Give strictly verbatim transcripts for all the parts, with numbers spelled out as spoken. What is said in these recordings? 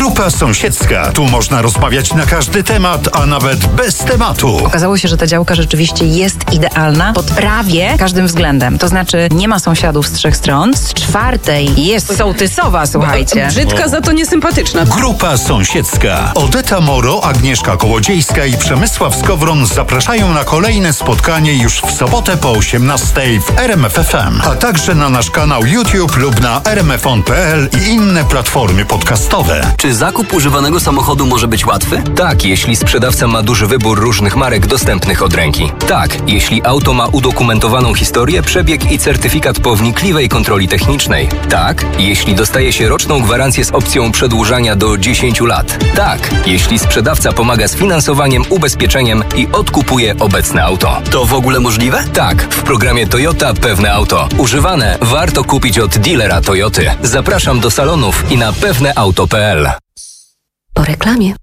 Grupa sąsiedzka. Tu można rozmawiać na każdy temat, a nawet bez tematu. Okazało się, że ta działka rzeczywiście jest idealna pod prawie każdym względem. To znaczy nie ma sąsiadów z trzech stron. Z czwartej jest sołtysowa, słuchajcie. Brzydka, za to niesympatyczna. Grupa sąsiedzka. Odeta Moro, Agnieszka Kołodziejska i Przemysław Skowron zapraszają na kolejne spotkanie już w sobotę po osiemnastej w R M F F M, a także na nasz kanał YouTube lub na r m f on kropka p l i inne platformy podcastowe. Czy zakup używanego samochodu może być łatwy? Tak, jeśli sprzedawca ma duży wybór różnych marek dostępnych od ręki. Tak, jeśli auto ma udokumentowaną historię, przebieg i certyfikat po wnikliwej kontroli technicznej. Tak, jeśli dostaje się roczną gwarancję z opcją przedłużania do dziesięciu lat. Tak, jeśli sprzedawca pomaga z finansowaniem, ubezpieczeniem i odkupuje obecne auto. To w ogóle możliwe? Tak, w programie Toyota Pewne Auto. Używane warto kupić od dealera Toyoty. Zapraszam do salonów i na pewne auto kropka p l. Po reklamie.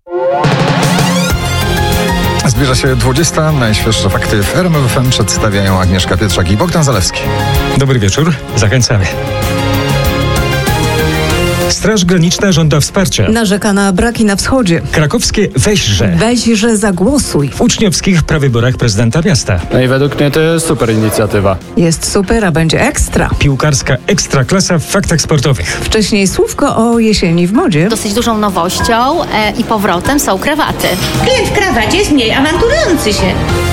Zbliża się dwudziesta. Najświeższe fakty w R M F F M przedstawiają Agnieszka Pietrzak i Bogdan Zalewski. Dobry wieczór, zachęcamy. Straż Graniczna żąda wsparcia. Narzeka na braki na wschodzie. Krakowskie weźże. Weźże zagłosuj. W uczniowskich prawyborach prezydenta miasta. No i według mnie to jest super inicjatywa. Jest super, a będzie ekstra. Piłkarska ekstraklasa w faktach sportowych. Wcześniej słówko o jesieni w modzie. Dosyć dużą nowością e, i powrotem są krawaty. Klient w krawacie jest mniej awanturujący się.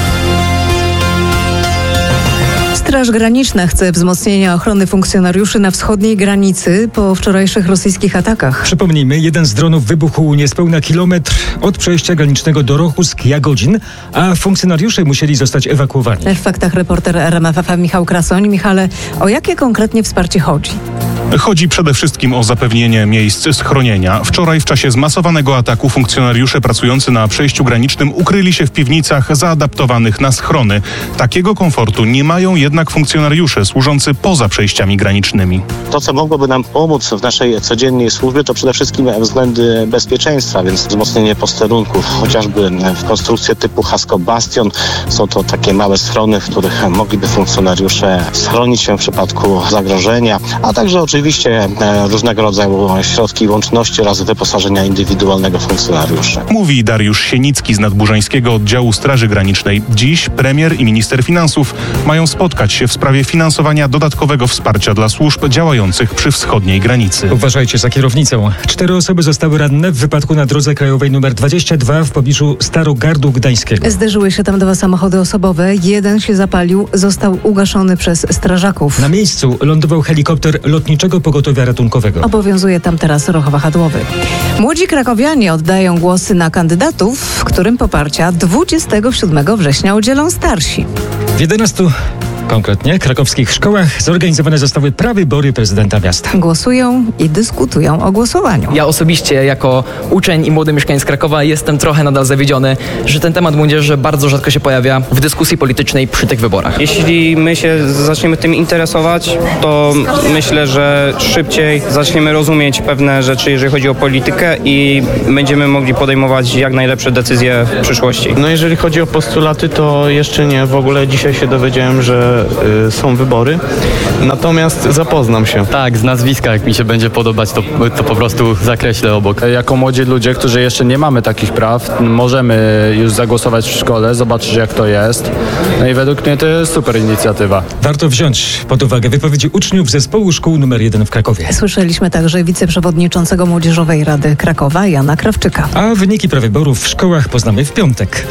Straż Graniczna chce wzmocnienia ochrony funkcjonariuszy na wschodniej granicy po wczorajszych rosyjskich atakach. Przypomnijmy, jeden z dronów wybuchł niespełna kilometr od przejścia granicznego do Rochusk-Jagodzin, a funkcjonariusze musieli zostać ewakuowani. W faktach reporter R M F F Michał Krasoń. Michale, o jakie konkretnie wsparcie chodzi? Chodzi przede wszystkim o zapewnienie miejsc schronienia. Wczoraj w czasie zmasowanego ataku funkcjonariusze pracujący na przejściu granicznym ukryli się w piwnicach zaadaptowanych na schrony. Takiego komfortu nie mają jednak funkcjonariusze służący poza przejściami granicznymi. To, co mogłoby nam pomóc w naszej codziennej służbie, to przede wszystkim względy bezpieczeństwa, więc wzmocnienie posterunków, chociażby w konstrukcje typu Hasko Bastion. Są to takie małe schrony, w których mogliby funkcjonariusze schronić się w przypadku zagrożenia, a także oczywiście różnego rodzaju środki łączności oraz wyposażenia indywidualnego funkcjonariuszy. Mówi Dariusz Sienicki z Nadburzańskiego Oddziału Straży Granicznej. Dziś premier i minister finansów mają spotkać się w sprawie finansowania dodatkowego wsparcia dla służb działających przy wschodniej granicy. Uważajcie za kierownicą. Cztery osoby zostały ranne w wypadku na drodze krajowej nr dwadzieścia dwa w pobliżu Starogardu Gdańskiego. Zderzyły się tam dwa samochody osobowe. Jeden się zapalił, został ugaszony przez strażaków. Na miejscu lądował helikopter Lotniczego Pogotowia Ratunkowego. Obowiązuje tam teraz ruch wahadłowy. Młodzi krakowianie oddają głosy na kandydatów, w którym poparcia dwudziestego siódmego września udzielą starsi. W jedenastu konkretnie krakowskich szkołach zorganizowane zostały prawybory prezydenta miasta. Głosują i dyskutują o głosowaniu. Ja osobiście jako uczeń i młody mieszkaniec Krakowa jestem trochę nadal zawiedziony, że ten temat młodzieży bardzo rzadko się pojawia w dyskusji politycznej przy tych wyborach. Jeśli my się zaczniemy tym interesować, to myślę, że szybciej zaczniemy rozumieć pewne rzeczy, jeżeli chodzi o politykę i będziemy mogli podejmować jak najlepsze decyzje w przyszłości. No jeżeli chodzi o postulaty, to jeszcze nie. W ogóle dzisiaj się dowiedziałem, że y, są wybory. Natomiast zapoznam się. Tak, z nazwiska, jak mi się będzie podobać, to, to po prostu zakreślę obok. Jako młodzi ludzie, którzy jeszcze nie mamy takich praw, możemy już zagłosować w szkole, zobaczyć jak to jest. No i według mnie to jest super inicjatywa. Warto wziąć pod uwagę wypowiedzi uczniów zespołu szkół numer jeden w Krakowie. Słyszeliśmy także wiceprzewodniczącego Młodzieżowej Rady Krakowa, Jana Krawczyka. A wyniki prawyborów w szkołach poznamy w piątek.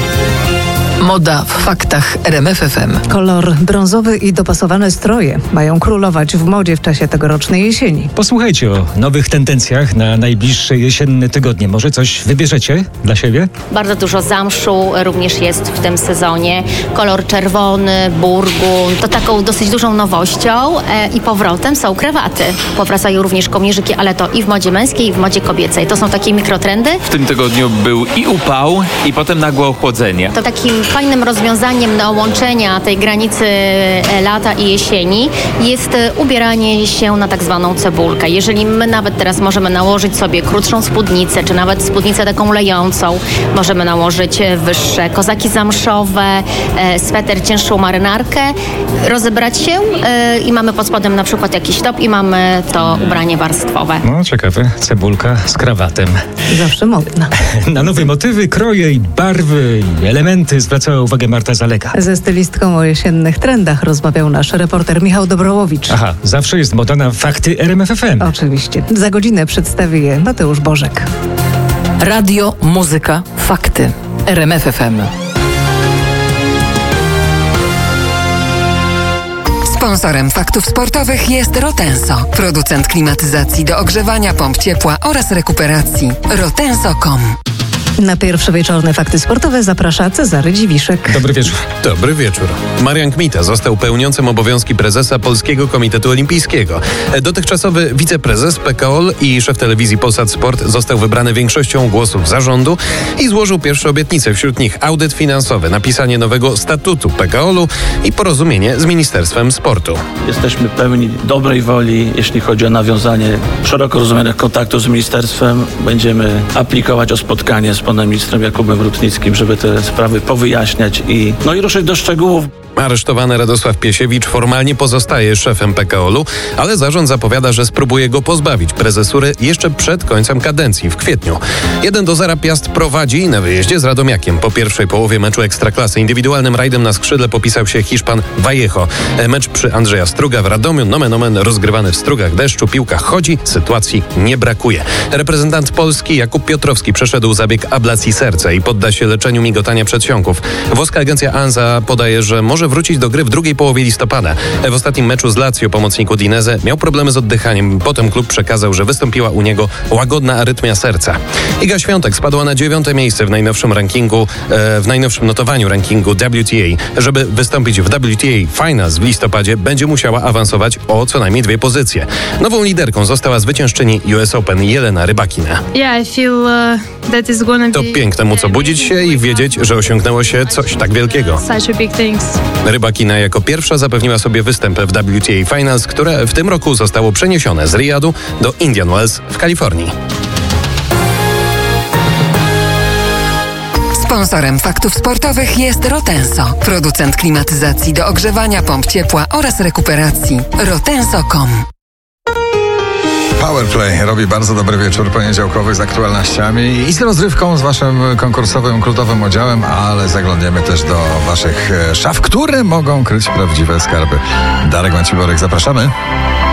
Moda w faktach R M F F M. Kolor brązowy i dopasowane stroje mają królować w modzie w czasie tegorocznej jesieni. Posłuchajcie o nowych tendencjach na najbliższe jesienne tygodnie. Może coś wybierzecie dla siebie? Bardzo dużo zamszu również jest w tym sezonie. Kolor czerwony, burgund. To taką dosyć dużą nowością e, i powrotem są krawaty. Powracają również kołnierzyki, ale to i w modzie męskiej, i w modzie kobiecej. To są takie mikrotrendy. W tym tygodniu był i upał, i potem nagłe ochłodzenie. To takim Fajnym rozwiązaniem do łączenia tej granicy lata i jesieni jest ubieranie się na tak zwaną cebulkę. Jeżeli my nawet teraz możemy nałożyć sobie krótszą spódnicę, czy nawet spódnicę taką lejącą, możemy nałożyć wyższe kozaki zamszowe, sweter, cięższą marynarkę, rozebrać się i mamy pod spodem na przykład jakiś top i mamy to ubranie warstwowe. No ciekawe, cebulka z krawatem. Zawsze modna. Na nowe motywy, kroje i barwy i elementy zwracała uwagę Marta Zalega. Ze stylistką o jesiennych trendach rozmawiał nasz reporter Michał Dobrołowicz. Aha, zawsze jest moda na fakty R M F F M. Oczywiście. Za godzinę przedstawi je Mateusz Bożek. Radio, muzyka, fakty. R M F F M. Sponsorem faktów sportowych jest Rotenso, producent klimatyzacji do ogrzewania, pomp ciepła oraz rekuperacji. rotenso kropka com. Na pierwsze wieczorne fakty sportowe zaprasza Cezary Dziwiszek. Dobry wieczór. Dobry wieczór. Marian Kmita został pełniącym obowiązki prezesa Polskiego Komitetu Olimpijskiego. Dotychczasowy wiceprezes P K O L i szef telewizji Polsat Sport został wybrany większością głosów zarządu i złożył pierwsze obietnice, wśród nich audyt finansowy, napisanie nowego statutu P K O L-u i porozumienie z Ministerstwem Sportu. Jesteśmy pełni dobrej woli, jeśli chodzi o nawiązanie szeroko rozumianych kontaktów z ministerstwem. Będziemy aplikować o spotkanie z panem ministrem Jakubem Rutnickim, żeby te sprawy powyjaśniać i, no i ruszyć do szczegółów. Aresztowany Radosław Piesiewicz formalnie pozostaje szefem P K O L-u, ale zarząd zapowiada, że spróbuje go pozbawić prezesury jeszcze przed końcem kadencji w kwietniu. jeden do zera Piast prowadzi na wyjeździe z Radomiakiem. Po pierwszej połowie meczu Ekstraklasy indywidualnym rajdem na skrzydle popisał się Hiszpan Vallejo. Mecz przy Andrzeja Struga w Radomiu, nomen omen rozgrywany w strugach deszczu, piłka chodzi, sytuacji nie brakuje. Reprezentant Polski Jakub Piotrowski przeszedł zabieg ablacji serca i podda się leczeniu migotania przedsionków. Włoska agencja ANSA podaje, że może wrócić do gry w drugiej połowie listopada. W ostatnim meczu z Lazio pomocnik Udinese miał problemy z oddychaniem. Potem klub przekazał, że wystąpiła u niego łagodna arytmia serca. Iga Świątek spadła na dziewiąte miejsce w najnowszym rankingu, e, w najnowszym notowaniu rankingu W T A. Żeby wystąpić w W T A Finals w listopadzie, będzie musiała awansować o co najmniej dwie pozycje. Nową liderką została zwyciężczyni U S Open Jelena Rybakina. Yeah, I feel, uh, that is gonna be... To piękne móc obudzić się i wiedzieć, że osiągnęło się coś tak wielkiego. Such a big things. Rybakina jako pierwsza zapewniła sobie występ w W T A Finals, które w tym roku zostało przeniesione z Riyadu do Indian Wells w Kalifornii. Sponsorem faktów sportowych jest Rotenso, producent klimatyzacji do ogrzewania, pomp ciepła oraz rekuperacji. rotenso kropka com. Powerplay robi bardzo dobry wieczór poniedziałkowy z aktualnościami i z rozrywką z waszym konkursowym, kultowym udziałem, ale zaglądniemy też do waszych szaf, które mogą kryć prawdziwe skarby. Darek Maciborek, zapraszamy.